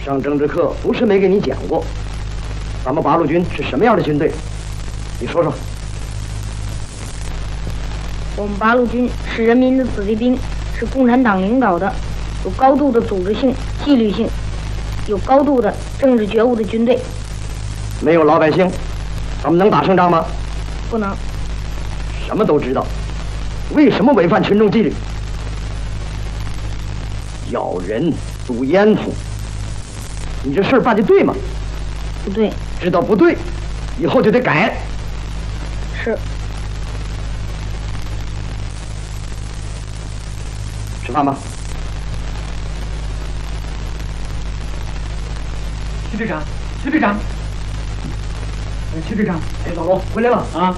上政治课不是没给你讲过，咱们八路军是什么样的军队？你说说。 我们八路军是人民的子弟兵，是共产党领导的，有高度的组织性、纪律性，有高度的政治觉悟的军队。 没有老百姓，咱们能打胜仗吗？ 不能。 什么都知道，为什么违反群众纪律？咬人、堵烟囱，你这事儿办的对吗？ 不对。 知道不对，以后就得改。 是。 吃饭吧。 徐队长，徐队长，徐队长， 哎，老罗回来了啊？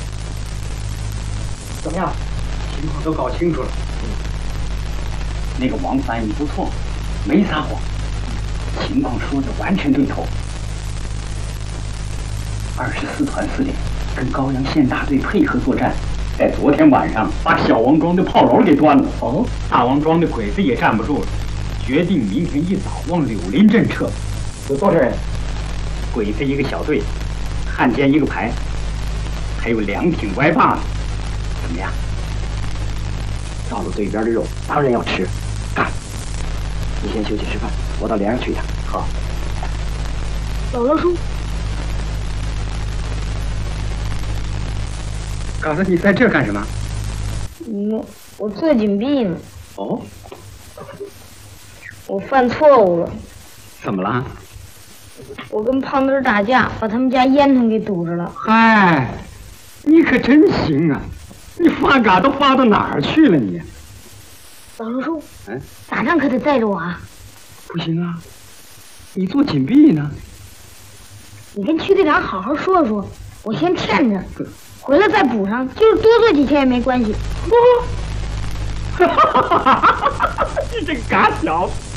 怎么样？ 情况都搞清楚了。那个王翻译不错，没撒谎，情况说的完全对头。24团司令跟高阳县大队配合作战，在昨天晚上把小王庄的炮楼给端了。哦，大王庄的鬼子也站不住了，决定明天一早往柳林镇撤。 有多少人？ 鬼子一个小队，汉奸一个排，还有2挺歪把子。怎么样？ 赵鲁这边的肉当然要吃，干！你先休息吃饭，我到连上去一趟。 好。 老罗叔， 告诉你在这干什么？ 我做紧闭呢。 哦。 我犯错误了。 怎么了？ 我跟胖墩打架，把他们家烟囱给堵着了。 嗨，你可真行啊！你发嘎都发到哪儿去了你？ 老罗叔，打仗可得带着我啊！ 不行啊，你做紧闭呢。 你跟区队长好好说说，我先欠着，回来再补上，就是多做几天也没关系。 你这嘎小子！